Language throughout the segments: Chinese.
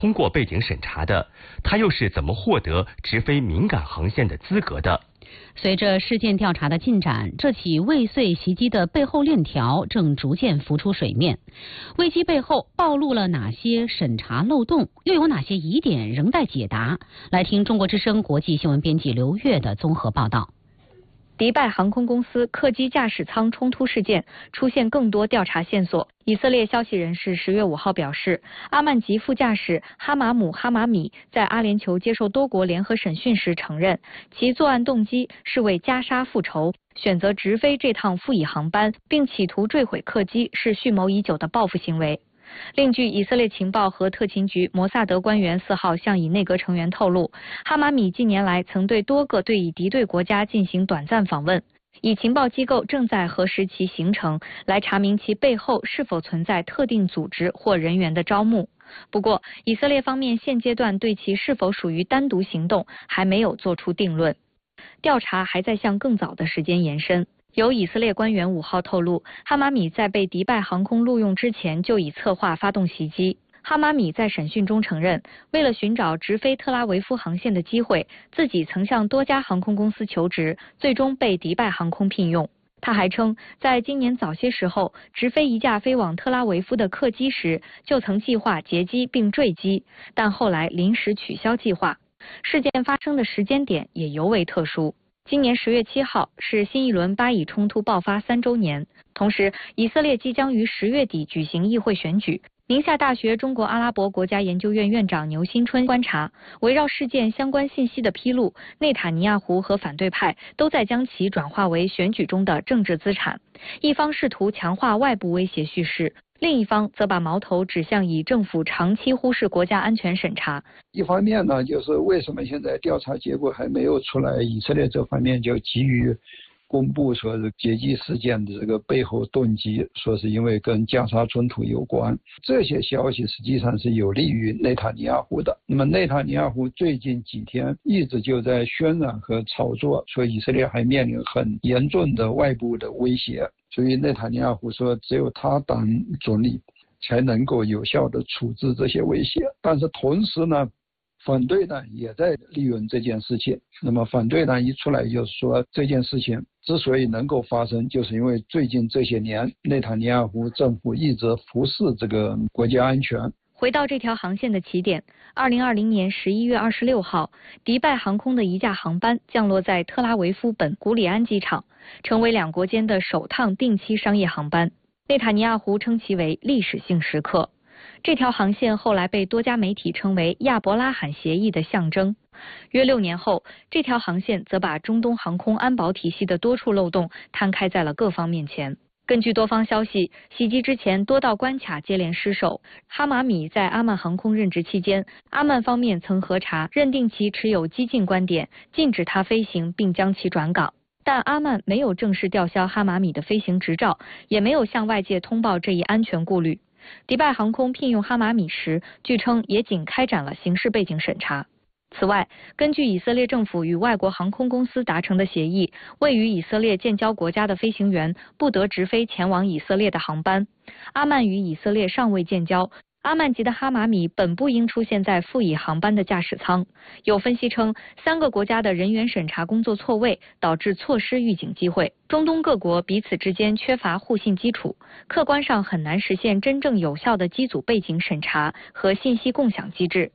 通过背景审查的？他又是怎么获得直飞敏感航线的资格的？ 随着事件调查的进展，这起未遂袭击的背后链条正逐渐浮出水面。危机背后暴露了哪些审查漏洞？又有哪些疑点仍待解答？来听中国之声国际新闻编辑刘月的综合报道。 迪拜航空公司客机驾驶舱冲突事件出现更多调查线索。以色列消息人士10月5号表示，阿曼籍副驾驶哈马姆·哈马米在阿联酋接受多国联合审讯时承认，其作案动机是为加沙复仇，选择直飞这趟副乙航班，并企图坠毁客机是蓄谋已久的报复行为。另据以色列情报和特勤局摩萨德官员4号向以内阁成员透露，哈马米近年来曾对多个对以敌对国家进行短暂访问，以情报机构正在核实其行程，来查明其背后是否存在特定组织或人员的招募。不过，以色列方面现阶段对其是否属于单独行动还没有做出定论，调查还在向更早的时间延伸。有以色列官员5号透露，哈马米在被迪拜航空录用之前就已策划发动袭击。哈马米在审讯中承认，为了寻找直飞特拉维夫航线的机会，自己曾向多家航空公司求职，最终被迪拜航空聘用。他还称，在今年早些时候，直飞一架飞往特拉维夫的客机时，就曾计划劫机并坠机，但后来临时取消计划。事件发生的时间点也尤为特殊。今年10月7号是新一轮巴以冲突爆发3周年，同时以色列即将于10月底举行议会选举。宁夏大学中国阿拉伯国家研究院院长牛新春观察，围绕事件相关信息的披露，内塔尼亚胡和反对派都在将其转化为选举中的政治资产，一方试图强化外部威胁叙事，另一方则把矛头指向以政府长期忽视国家安全审查。 一方面呢，就是为什么现在调查结果还没有出来，以色列这方面就急于公布说是劫机事件的这个背后动机，说是因为跟加沙冲突有关。这些消息实际上是有利于内塔尼亚胡的。那么内塔尼亚胡最近几天一直就在渲染和炒作，说以色列还面临很严重的外部的威胁。所以内塔尼亚胡说，只有他当总理才能够有效的处置这些威胁。但是同时呢，反对党也在利用这件事情。那么反对党一出来就说，这件事情之所以能够发生，就是因为最近这些年内塔尼亚胡政府一直忽视这个国家安全。 回到这条航线的起点，2020年11月26号，迪拜航空的一架航班降落在特拉维夫本古里安机场，成为两国间的首趟定期商业航班。内塔尼亚胡称其为历史性时刻。这条航线后来被多家媒体称为亚伯拉罕协议的象征。约6年后，这条航线则把中东航空安保体系的多处漏洞摊开在了各方面前。根据多方消息，袭击之前多道关卡接连失守。哈马米在阿曼航空任职期间，阿曼方面曾核查，认定其持有激进观点，禁止他飞行并将其转岗。但阿曼没有正式吊销哈马米的飞行执照，也没有向外界通报这一安全顾虑。迪拜航空聘用哈马米时，据称也仅开展了刑事背景审查。此外，根据以色列政府与外国航空公司达成的协议，位于以色列建交国家的飞行员不得直飞前往以色列的航班。阿曼与以色列尚未建交，阿曼籍的哈马米本不应出现在副乙航班的驾驶舱。有分析称，3个国家的人员审查工作错位，导致错失预警机会。中东各国彼此之间缺乏互信基础，客观上很难实现真正有效的机组背景审查和信息共享机制。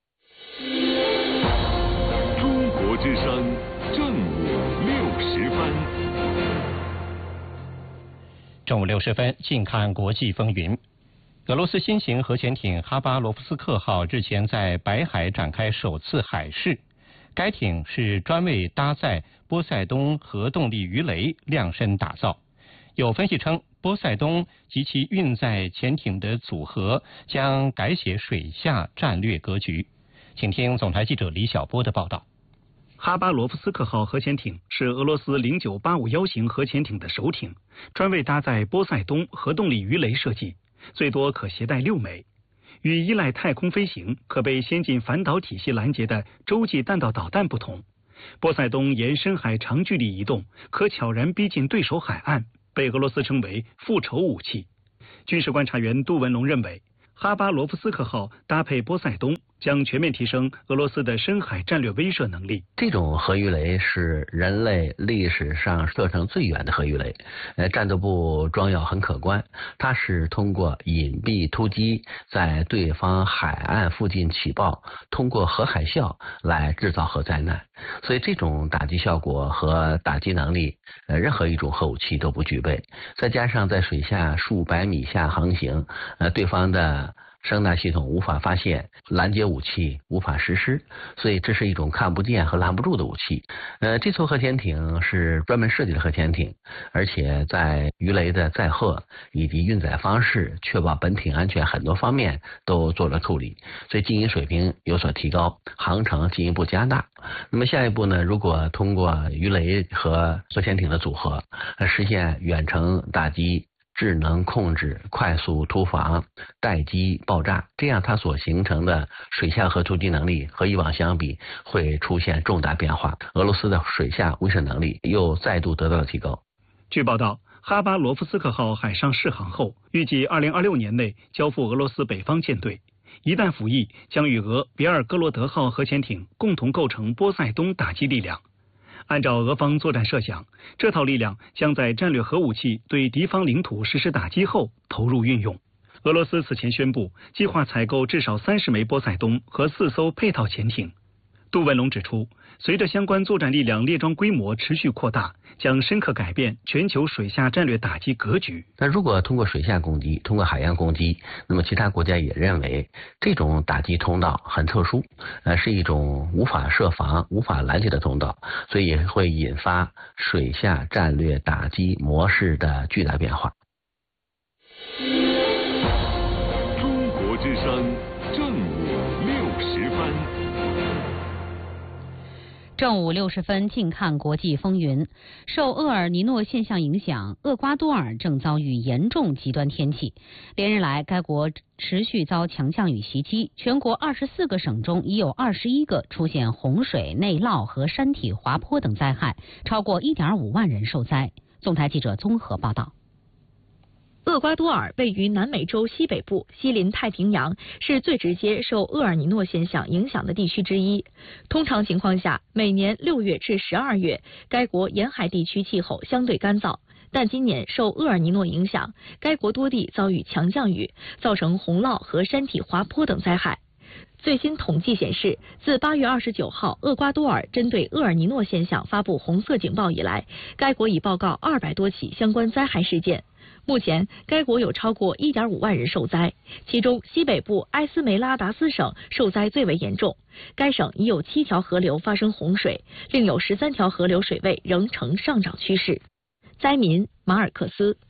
中国之声正午60分。 正午60分，近看国际风云。俄罗斯新型核潜艇哈巴罗夫斯克号日前在白海展开首次海试，该艇是专为搭载波塞冬核动力鱼雷量身打造。有分析称，波塞冬及其运载潜艇的组合将改写水下战略格局。请听总台记者李晓波的报道。 哈巴罗夫斯克号核潜艇是俄罗斯0985型核潜艇的首艇，专为搭载波塞冬核动力鱼雷设计，最多可携带6枚。与依赖太空飞行、可被先进反导体系拦截的洲际弹道导弹不同，波塞冬沿深海长距离移动，可悄然逼近对手海岸，被俄罗斯称为复仇武器。军事观察员杜文龙认为， 哈巴罗夫斯克号搭配波塞冬，将全面提升俄罗斯的深海战略威慑能力。 这种核鱼雷是人类历史上射程最远的核鱼雷，战斗部装药很可观，它是通过隐蔽突击，在对方海岸附近起爆，通过核海啸来制造核灾难。所以这种打击效果和打击能力，任何一种核武器都不具备。再加上在水下数百米下航行，对方的声纳系统无法发现，拦截武器无法实施，所以这是一种看不见和拦不住的武器。这艘核潜艇是专门设计的核潜艇，而且在鱼雷的载荷以及运载方式、确保本艇安全很多方面都做了处理，所以经营水平有所提高，航程进一步加大。那么下一步呢，如果通过鱼雷和核潜艇的组合，实现远程打击、智能控制、快速突防、待机爆炸，这样它所形成的水下核突击能力和以往相比会出现重大变化，俄罗斯的水下威慑能力又再度得到了提高。 据报道，哈巴罗夫斯克号海上试航后，预计2026年内交付俄罗斯北方舰队。一旦服役，将与俄别尔哥罗德号核潜艇共同构成波塞冬打击力量。按照俄方作战设想，这套力量将在战略核武器对敌方领土实施打击后投入运用。俄罗斯此前宣布，计划采购至少30枚波塞冬和4艘配套潜艇。杜文龙指出，随着相关作战力量列装规模持续扩大，将深刻改变全球水下战略打击格局。 那如果通过水下攻击，通过海洋攻击，那么其他国家也认为这种打击通道很特殊，是一种无法设防、无法拦截的通道，所以也会引发水下战略打击模式的巨大变化。 中国之声正午60分。 正午60分，近看国际风云。受厄尔尼诺现象影响，厄瓜多尔正遭遇严重极端天气。连日来，该国持续遭强降雨袭击，全国24个省中已有21个出现洪水、内涝和山体滑坡等灾害，超过1.5万人受灾。纵台记者综合报道。 厄瓜多尔位于南美洲西北部，西临太平洋，是最直接受厄尔尼诺现象影响的地区之一。通常情况下，每年6月至12月，该国沿海地区气候相对干燥。但今年受厄尔尼诺影响，该国多地遭遇强降雨，造成洪涝和山体滑坡等灾害。最新统计显示，自8月29号厄瓜多尔针对厄尔尼诺现象发布红色警报以来，该国已报告200多起相关灾害事件。目前，该国有超过1.5万人受灾，其中西北部埃斯梅拉达斯省受灾最为严重。该省已有7条河流发生洪水，另有13条河流水位仍呈上涨趋势。灾民马尔克斯。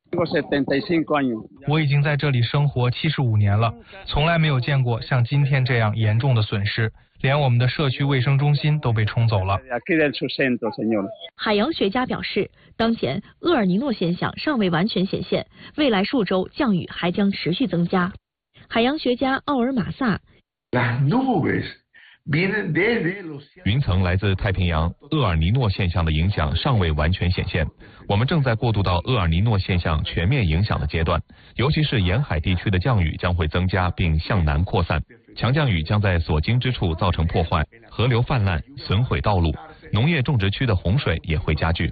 我已经在这里生活75年了，从来没有见过像今天这样严重的损失，连我们的社区卫生中心都被冲走了。 海洋学家表示，当前厄尔尼诺现象尚未完全显现，未来数周降雨还将持续增加。海洋学家奥尔马萨。 云层来自太平洋，厄尔尼诺现象的影响尚未完全显现，我们正在过渡到厄尔尼诺现象全面影响的阶段，尤其是沿海地区的降雨将会增加并向南扩散，强降雨将在所经之处造成破坏，河流泛滥，损毁道路，农业种植区的洪水也会加剧。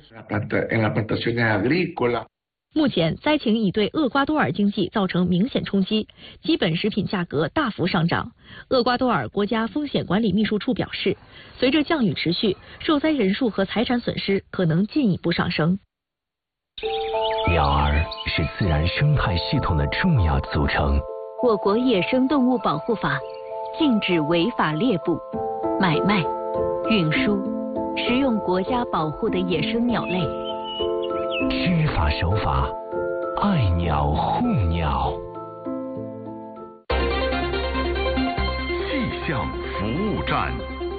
目前，灾情已对厄瓜多尔经济造成明显冲击，基本食品价格大幅上涨。厄瓜多尔国家风险管理秘书处表示，随着降雨持续，受灾人数和财产损失可能进一步上升。 鸟儿是自然生态系统的重要组成。 我国野生动物保护法禁止违法猎捕、买卖、运输、食用国家保护的野生鸟类。 知法守法，爱鸟护鸟。 气象服务站，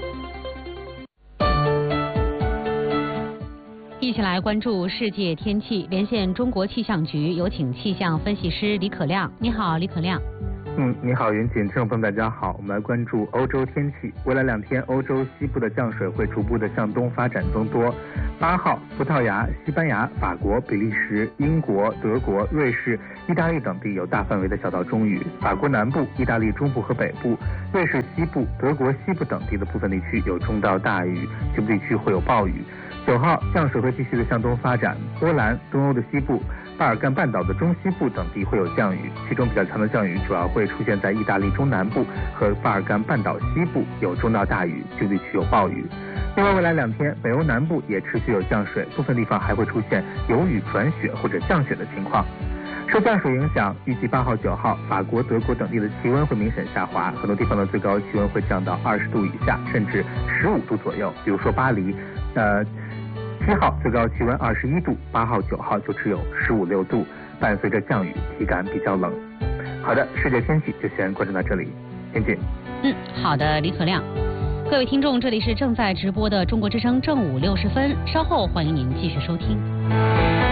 一起来关注世界天气。连线中国气象局，有请气象分析师李可亮。你好，李可亮。 你好，云锦，听众朋友大家好，我们来关注欧洲天气。未来2天，欧洲西部的降水会逐步的向东发展增多。8号，葡萄牙、西班牙、法国、比利时、英国、德国、瑞士、意大利等地有大范围的小到中雨。法国南部、意大利中部和北部、瑞士西部、德国西部等地的部分地区有中到大雨，局部地区会有暴雨。9号，降水会继续的向东发展，波兰、东欧的西部、巴尔干半岛的中西部等地会有降雨，其中比较强的降雨主要会出现在意大利中南部和巴尔干半岛西部，有中到大雨，局部地区有暴雨。另外，未来2天，北欧南部也持续有降水，部分地方还会出现有雨转雪或者降雪的情况。受降水影响，预计8号、9号，法国、德国等地的气温会明显下滑，很多地方的最高气温会降到20度以下，甚至15度左右。比如说巴黎，7号最高气温21度，8号、9号就只有15、16度，伴随着降雨，体感比较冷。好的，世界天气就先关注到这里，天气。 好的，李可亮。各位听众，这里是正在直播的中国之声正午60分，稍后欢迎您继续收听。